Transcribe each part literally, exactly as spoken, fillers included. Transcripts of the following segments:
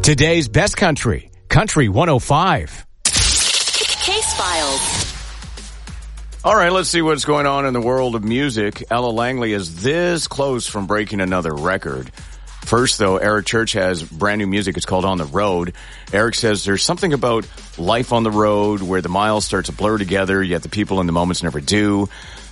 Today's best country, Country one oh five. Case Files. All right, let's see what's going on in the world of music. Ella Langley is this close from breaking another record. First, though, Eric Church has brand new music. It's called On the Road. Eric says there's something about life on the road where the miles start to blur together, yet the people in the moments never do.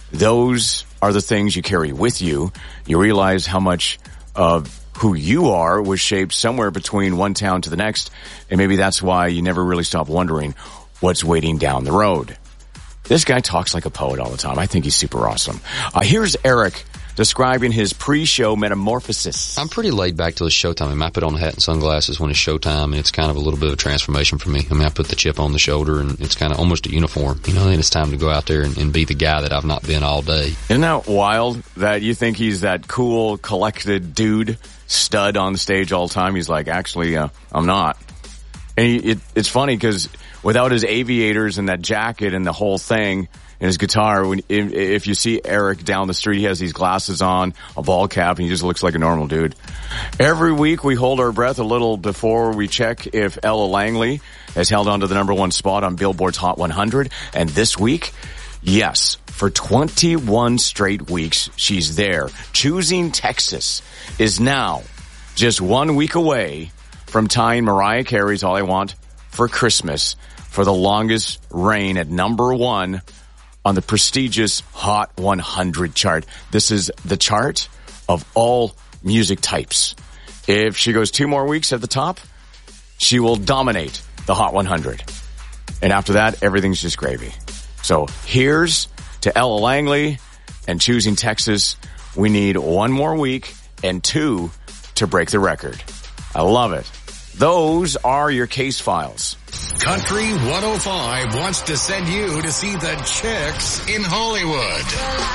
Those are the things you carry with you. You realize how much of who you are was shaped somewhere between one town to the next, and maybe that's why you never really stop wondering what's waiting down the road. This guy talks like a poet all the time. I think he's super awesome. Uh, here's Eric describing his pre-show metamorphosis. I'm pretty laid back till it's showtime. I mean, I put on a hat and sunglasses when it's showtime, and it's kind of a little bit of a transformation for me. I mean, I put the chip on the shoulder, and it's kind of almost a uniform, you know, and it's time to go out there and, and be the guy that I've not been all day. Isn't that wild that you think he's that cool, collected dude, stud on stage all the time? He's like, actually, uh, I'm not. And he, it, it's funny because without his aviators and that jacket and the whole thing, and his guitar, when, if, if you see Eric down the street, he has these glasses on, a ball cap, and he just looks like a normal dude. Every week we hold our breath a little before we check if Ella Langley has held on to the number one spot on Billboard's Hot one hundred. And this week, yes, for twenty-one straight weeks, she's there. Choosing Texas is now just one week away from tying Mariah Carey's All I Want for Christmas for the longest reign at number one on the prestigious Hot one hundred chart. This is the chart of all music types. If she goes two more weeks at the top, she will dominate the Hot one hundred. And after that, everything's just gravy. So here's to Ella Langley and Choosing Texas. We need one more week and two to break the record. I love it. Those are your case files. Country one oh five wants to send you to see the Chicks in Hollywood.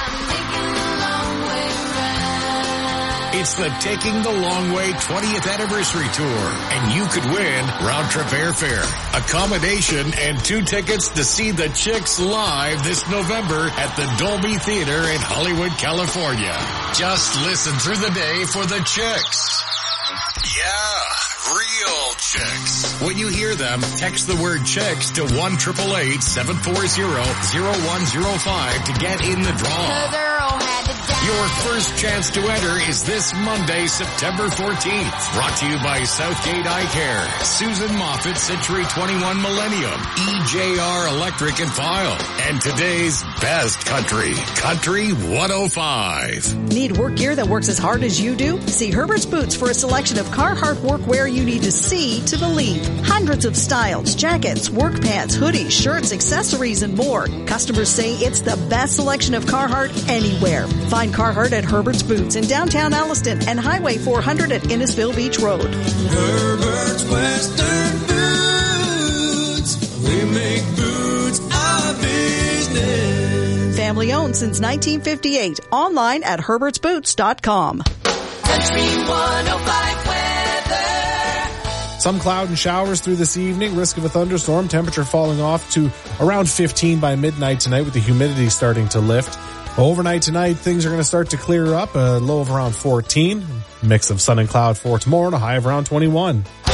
It's the Taking the Long Way twentieth Anniversary Tour, and you could win round-trip airfare, accommodation, and two tickets to see the Chicks live this November at the Dolby Theater in Hollywood, California. Just listen through the day for the Chicks. Yeah, real Chicks. When you hear them, text the word Chicks to one eight eight eight, seven four zero, zero one zero five to get in the draw. Your first chance to enter is this Monday, September fourteenth. Brought to you by Southgate Eye Care, Susan Moffat, Century twenty-one Millennium, E J R Electric and File, and today's best country, Country one oh five. Need work gear that works as hard as you do? See Herbert's Boots for a selection of Carhartt workwear you need to see to believe. Hundreds of styles, jackets, work pants, hoodies, shirts, accessories, and more. Customers say it's the best selection of Carhartt anywhere. Find Carhartt at Herbert's Boots in downtown Alliston and Highway four hundred at Innisfil Beach Road. Herbert's Western Boots. We make boots our business. Family owned since nineteen fifty-eight. Online at herberts boots dot com. Country one oh five weather. Some cloud and showers through this evening. Risk of a thunderstorm. Temperature falling off to around fifteen by midnight tonight with the humidity starting to lift. Overnight tonight, things are going to start to clear up. A low of around fourteen. Mix of sun and cloud for tomorrow and a high of around twenty-one.